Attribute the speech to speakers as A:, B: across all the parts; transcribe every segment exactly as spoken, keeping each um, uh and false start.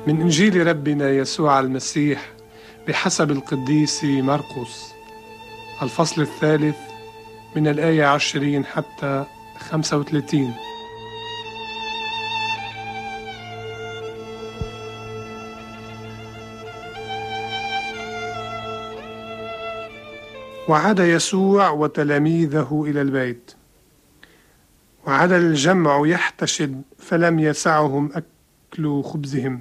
A: من إنجيل ربنا يسوع المسيح بحسب القديس مرقس، الفصل الثالث من الآية عشرين حتى خمسة وثلاثين. وعاد يسوع وتلاميذه إلى البيت، وعاد الجمع يحتشد فلم يسعهم أكل خبزهم.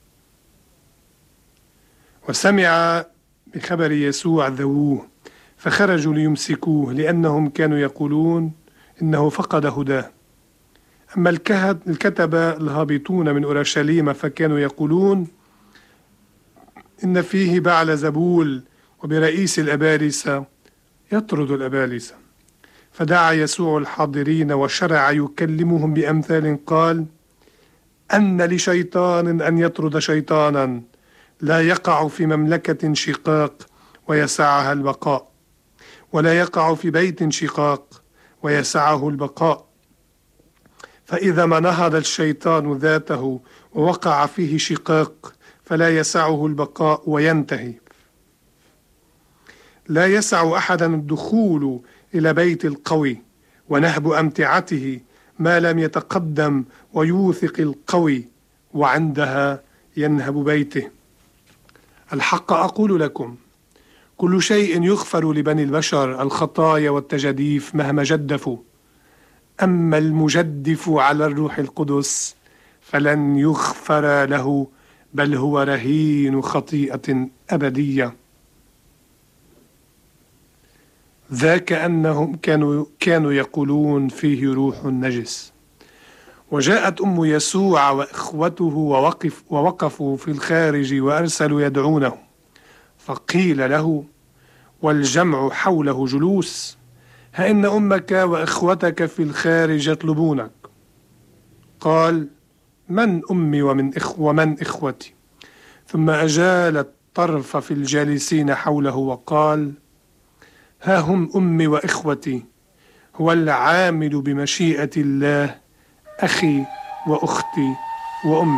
A: وسمع بخبر يسوع ذووه فخرجوا ليمسكوه، لأنهم كانوا يقولون إنه فقد هداه. أما الكتبة الهابطون من أورشليم فكانوا يقولون إن فيه بعلزبول، وبرئيس الأبالسة يطرد الأبالسة. فدعا يسوع الحاضرين وشرع يكلمهم بأمثال قال: أن لشيطان أن يطرد شيطانا، لا يقع في مملكة شقاق ويسعها البقاء، ولا يقع في بيت شقاق ويسعه البقاء. فإذا ما نهض الشيطان ذاته ووقع فيه شقاق فلا يسعه البقاء وينتهي. لا يسع أحدا الدخول إلى بيت القوي ونهب أمتعته ما لم يتقدم ويوثق القوي، وعندها ينهب بيته. الحق أقول لكم، كل شيء يغفر لبني البشر، الخطايا والتجديف مهما جدفوا، أما المجدف على الروح القدس فلن يغفر له، بل هو رهين خطيئة أبدية. ذاك أنهم كانوا, كانوا يقولون فيه روح نجس. وجاءت أم يسوع وإخوته ووقف ووقفوا في الخارج وأرسلوا يدعونه، فقيل له والجمع حوله جلوس: ها إن أمك وإخوتك في الخارج يطلبونك. قال: من أمي ومن, إخ ومن إخوتي؟ ثم أجال الطرف في الجالسين حوله وقال: ها هم أمي وإخوتي، هو العامل بمشيئة الله، أخي وأختي وأمي.